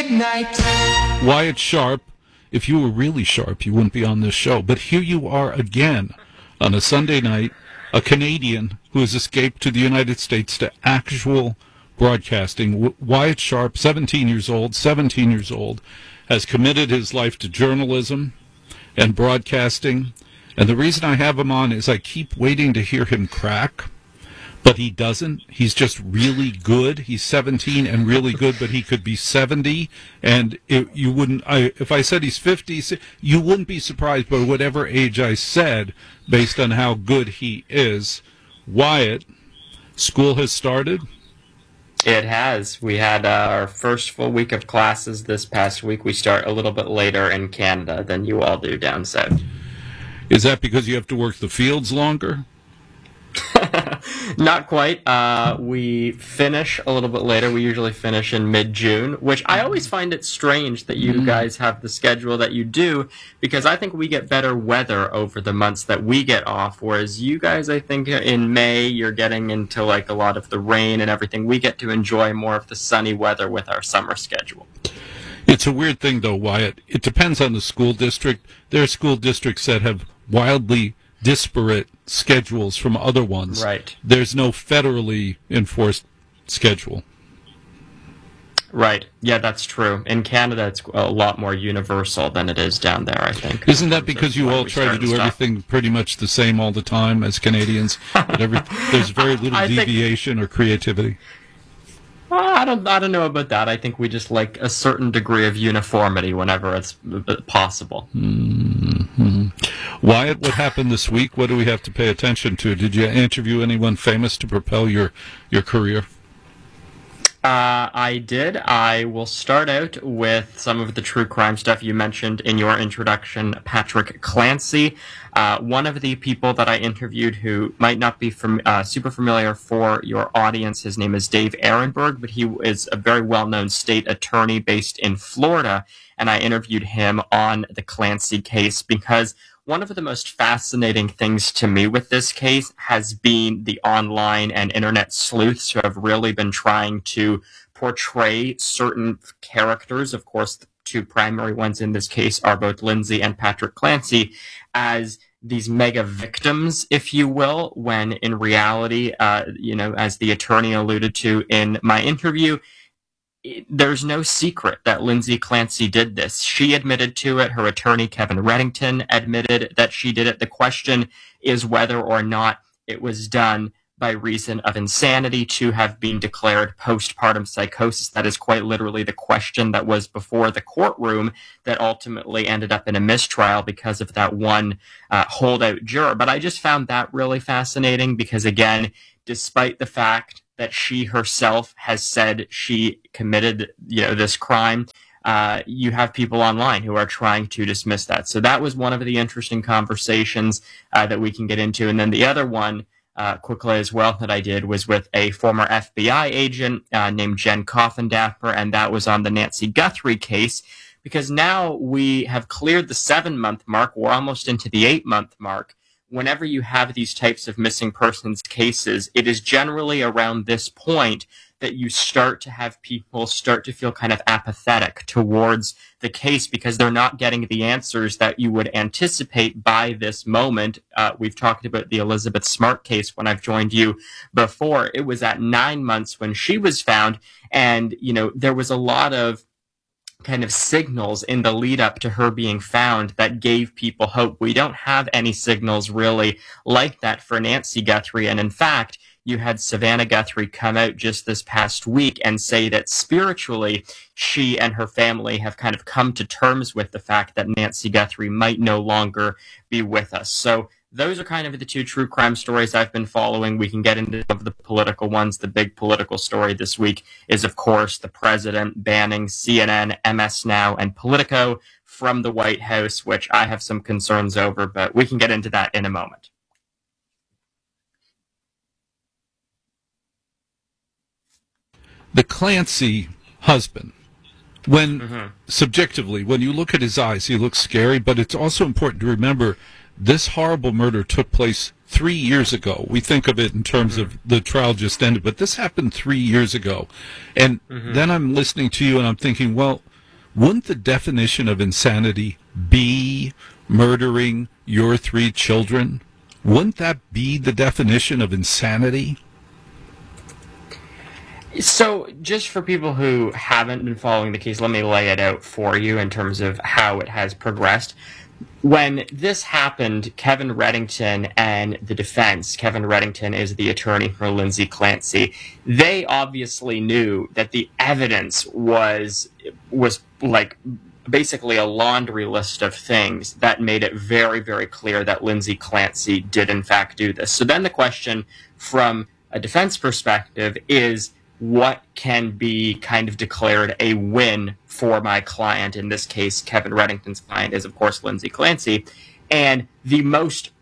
midnight. Wyatt Sharp, if you were really sharp, you wouldn't be on this show. But here you are again on a Sunday night, a Canadian who has escaped to the United States to actual broadcasting. Wyatt Sharp, 17 years old, has committed his life to journalism and broadcasting. And the reason I have him on is I keep waiting to hear him crack. But he doesn't. He's just really good. He's 17 and really good, but he could be 70. And if I said he's 50, you wouldn't be surprised by whatever age I said based on how good he is. Wyatt, school has started? It has. We had our first full week of classes this past week. We start a little bit later in Canada than you all do down south. Is that because you have to work the fields longer? Not quite. We finish a little bit later. We usually finish in mid-June, which I always find it strange that you guys have the schedule that you do, because I think we get better weather over the months that we get off, whereas you guys, I think in May, you're getting into like a lot of the rain and everything. We get to enjoy more of the sunny weather with our summer schedule. It's a weird thing, though, Wyatt. It depends on the school district. There are school districts that have wildly disparate schedules from other ones. Right. There's no federally enforced schedule. Right. Yeah, that's true. In Canada, it's a lot more universal than it is down there, I think. Isn't that because you all try to do everything pretty much the same all the time as Canadians? There's very little deviation or creativity. I don't know about that. I think we just like a certain degree of uniformity whenever it's possible. Mm-hmm. Wyatt, what happened this week? What do we have to pay attention to? Did you interview anyone famous to propel your career? I did. I will start out with some of the true crime stuff you mentioned in your introduction, Patrick Clancy. One of the people that I interviewed who might not be super familiar for your audience, his name is Dave Ehrenberg, but he is a very well-known state attorney based in Florida, and I interviewed him on the Clancy case because one of the most fascinating things to me with this case has been the online and internet sleuths who have really been trying to portray certain characters. Of course, the two primary ones in this case are both Lindsay and Patrick Clancy as these mega victims, if you will, when in reality, as the attorney alluded to in my interview, there's no secret that Lindsay Clancy did this. She admitted to it. Her attorney, Kevin Reddington, admitted that she did it. The question is whether or not it was done by reason of insanity to have been declared postpartum psychosis. That is quite literally the question that was before the courtroom that ultimately ended up in a mistrial because of that one holdout juror. But I just found that really fascinating because, again, despite the fact that she herself has said she committed, this crime, you have people online who are trying to dismiss that. So that was one of the interesting conversations that we can get into. And then the other one, quickly as well, that I did was with a former FBI agent named Jen Coffindaffer, and that was on the Nancy Guthrie case, because now we have cleared the 7-month mark. We're almost into the 8-month mark. Whenever you have these types of missing persons cases, it is generally around this point that you start to have people start to feel kind of apathetic towards the case because they're not getting the answers that you would anticipate by this moment. We've talked about the Elizabeth Smart case when I've joined you before. It was at 9 months when she was found, and, there was a lot of kind of signals in the lead up to her being found that gave people hope. We don't have any signals really like that for Nancy Guthrie. And in fact, you had Savannah Guthrie come out just this past week and say that spiritually, she and her family have kind of come to terms with the fact that Nancy Guthrie might no longer be with us. So those are kind of the two true crime stories I've been following. We can get into some of the political ones. The big political story this week is, of course, the president banning CNN, MS Now, and Politico from the White House, which I have some concerns over, but we can get into that in a moment. The Clancy husband, subjectively, when you look at his eyes, he looks scary, but it's also important to remember this horrible murder took place 3 years ago. We think of it in terms of the trial just ended, but this happened 3 years ago. And then I'm listening to you and I'm thinking, well, wouldn't the definition of insanity be murdering your 3 children? Wouldn't that be the definition of insanity? So, just for people who haven't been following the case, let me lay it out for you in terms of how it has progressed. When this happened, Kevin Reddington and the defense, Kevin Reddington is the attorney for Lindsay Clancy, they obviously knew that the evidence was like basically a laundry list of things that made it very, very clear that Lindsay Clancy did in fact do this. So then the question from a defense perspective is, what can be kind of declared a win for my client? In this case, Kevin Reddington's client is, of course, Lindsay Clancy. And the most,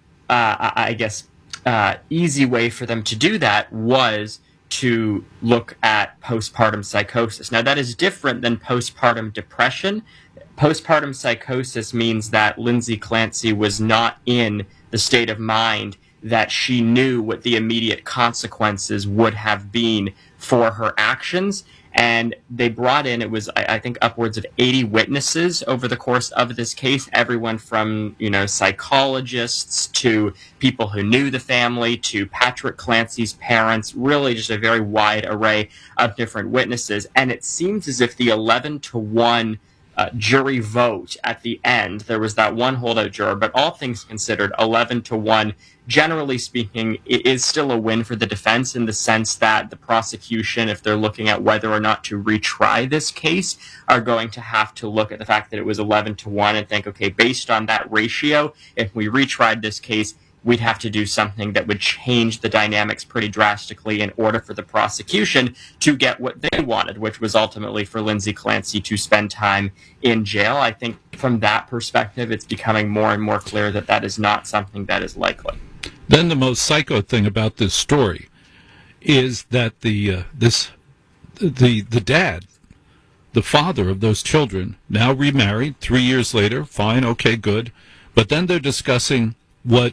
easy way for them to do that was to look at postpartum psychosis. Now, that is different than postpartum depression. Postpartum psychosis means that Lindsay Clancy was not in the state of mind that she knew what the immediate consequences would have been for her actions. And they brought in, it was, I think, upwards of 80 witnesses over the course of this case, everyone from, psychologists to people who knew the family to Patrick Clancy's parents, really just a very wide array of different witnesses. And it seems as if the 11-1 jury vote at the end, there was that one holdout juror, but all things considered, 11-1, generally speaking, it is still a win for the defense in the sense that the prosecution, if they're looking at whether or not to retry this case, are going to have to look at the fact that it was 11-1 and think, okay, based on that ratio, if we retried this case, we'd have to do something that would change the dynamics pretty drastically in order for the prosecution to get what they wanted, which was ultimately for Lindsay Clancy to spend time in jail. I think from that perspective, it's becoming more and more clear that that is not something that is likely. Then the most psycho thing about this story is that the dad, the father of those children, now remarried 3 years later, fine, okay, good, but then they're discussing what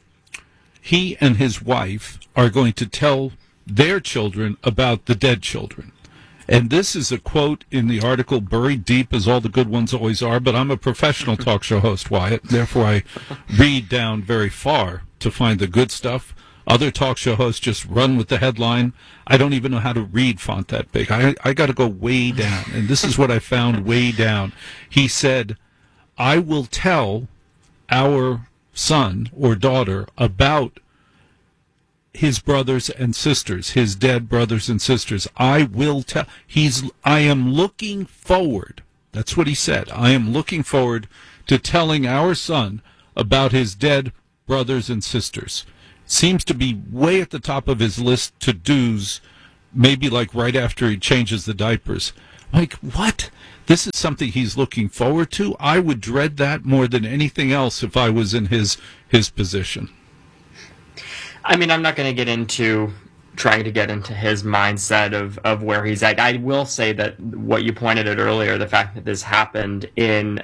he and his wife are going to tell their children about the dead children. And this is a quote in the article, buried deep as all the good ones always are, but I'm a professional talk show host, Wyatt, therefore I read down very far to find the good stuff. Other talk show hosts just run with the headline. I don't even know how to read font that big. I got to go way down, and this is what I found way down. He said, I will tell our son or daughter about his brothers and sisters, his dead brothers and sisters. I will tell. I am looking forward. That's what he said. I am looking forward to telling our son about his dead brothers and sisters. Seems to be way at the top of his list to-dos, maybe like right after he changes the diapers. Like, what? This is something he's looking forward to? I would dread that more than anything else if I was in his position. I mean, I'm not going to get into trying to get into his mindset of where he's at. I will say that what you pointed out earlier, the fact that this happened in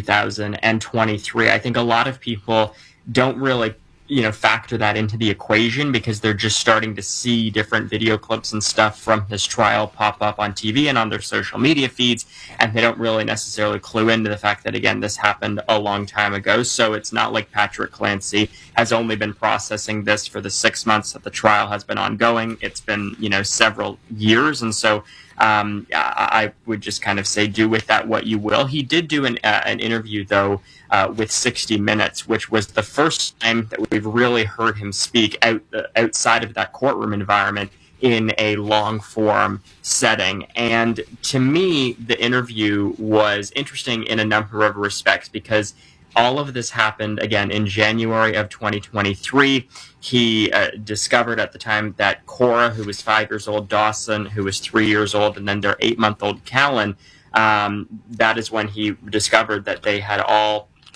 2023, I think a lot of people don't really factor that into the equation because they're just starting to see different video clips and stuff from this trial pop up on TV and on their social media feeds, and they don't really necessarily clue into the fact that, again, this happened a long time ago. So it's not like Patrick Clancy has only been processing this for the 6 months that the trial has been ongoing. It's been, several years, and so I would just kind of say do with that what you will. He did do an interview, though, with 60 Minutes, which was the first time that we've really heard him speak outside of that courtroom environment in a long-form setting. And to me, the interview was interesting in a number of respects because all of this happened, again, in January of 2023. He discovered at the time that Cora, who was 5 years old, Dawson, who was 3 years old, and then their 8-month-old Callan, that is when he discovered that they had all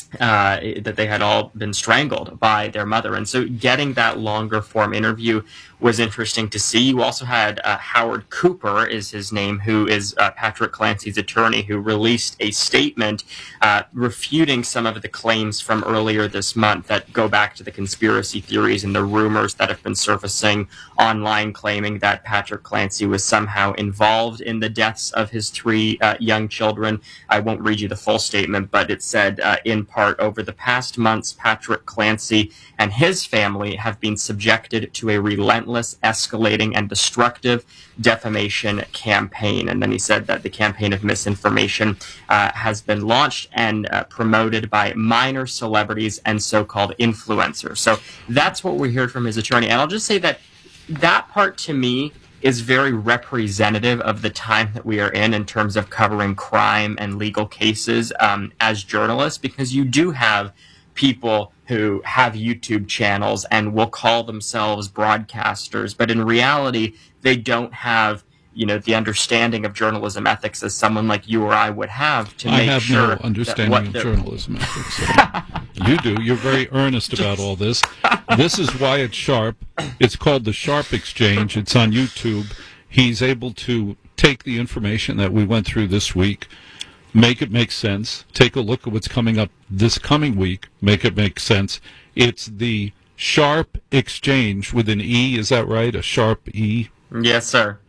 that they had all been strangled by their mother. And so getting that longer form interview was interesting to see. You also had Howard Cooper is his name, who is Patrick Clancy's attorney, who released a statement refuting some of the claims from earlier this month that go back to the conspiracy theories and the rumors that have been surfacing online, claiming that Patrick Clancy was somehow involved in the deaths of his 3 young children. I won't read you the full statement, but it said, in part, over the past months, Patrick Clancy and his family have been subjected to a relentless, escalating, and destructive defamation campaign. And then he said that the campaign of misinformation has been launched and promoted by minor celebrities and so-called influencers. So that's what we heard from his attorney. And I'll just say that that part, to me, is very representative of the time that we are in terms of covering crime and legal cases as journalists, because you do have people who have YouTube channels and will call themselves broadcasters, but in reality, they don't have, the understanding of journalism ethics as someone like you or I would have to make sure. I have no understanding of journalism ethics. So you do. You're very earnest about all this. This is Wyatt Sharp. It's called the Sharp Exchange. It's on YouTube. He's able to take the information that we went through this week, make it make sense, take a look at what's coming up this coming week, make it make sense. It's the Sharp Exchange with an E, is that right? A sharp E? Yes, sir.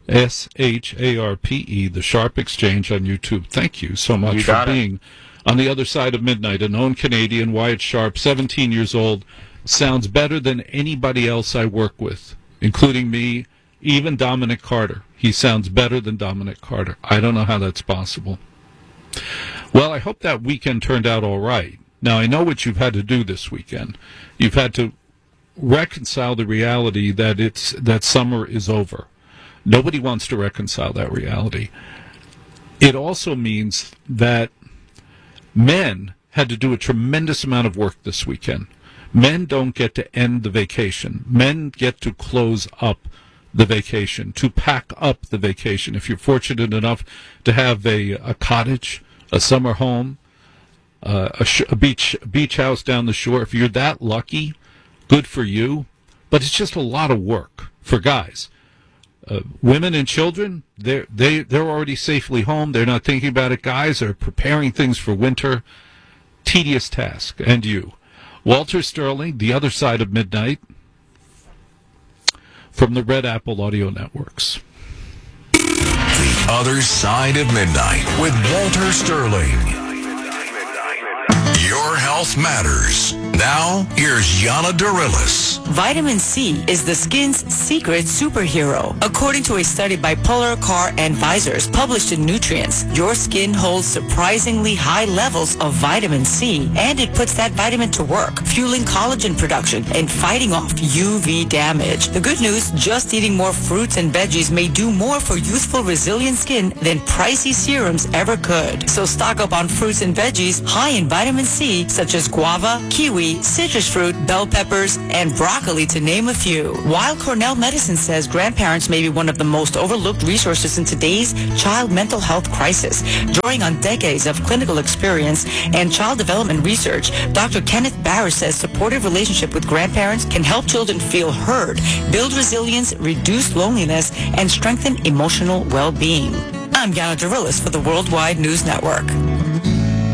SHARPE, the Sharp Exchange on YouTube. Thank you so much for being on the other side of midnight. A known Canadian, Wyatt Sharp, 17 years old, sounds better than anybody else I work with, including me, even Dominic Carter. He sounds better than Dominic Carter. I don't know how that's possible. Well, I hope that weekend turned out all right. Now, I know what you've had to do this weekend. You've had to reconcile the reality that summer is over. Nobody wants to reconcile that reality. It also means that men had to do a tremendous amount of work this weekend. Men don't get to end the vacation. Men get to close up the vacation, to pack up the vacation. If you're fortunate enough to have a cottage, a summer home, a beach house down the shore, if you're that lucky, good for you. But it's just a lot of work for guys. Women and children, they're already safely home. They're not thinking about it. Guys are preparing things for winter. Tedious task. And you. Walter Sterling, The Other Side of Midnight, from the Red Apple Audio Networks. The Other Side of Midnight with Walter Sterling. Your health matters. Now, here's Yana Darilis. Vitamin C is the skin's secret superhero. According to a study by Polar Car Advisors published in Nutrients, your skin holds surprisingly high levels of vitamin C, and it puts that vitamin to work, fueling collagen production and fighting off UV damage. The good news, just eating more fruits and veggies may do more for youthful, resilient skin than pricey serums ever could. So stock up on fruits and veggies high in vitamin C, such as guava, kiwi, citrus fruit, bell peppers, and broccoli, to name a few. While Cornell Medicine says grandparents may be one of the most overlooked resources in today's child mental health crisis, drawing on decades of clinical experience and child development research, Dr. Kenneth Barris says supportive relationship with grandparents can help children feel heard, build resilience, reduce loneliness, and strengthen emotional well-being. I'm Yana Darilis for the Worldwide News Network.